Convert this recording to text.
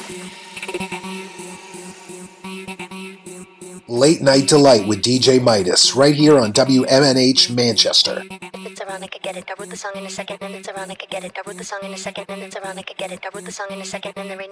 Late Night Delight with DJ Midas, right here on WMNH Manchester. If it's around, I could get it. I wrote the song in a second, and it's around, I could get it. I wrote the song in a second, and it's around, I could get it. I wrote the song in a second, and there ain't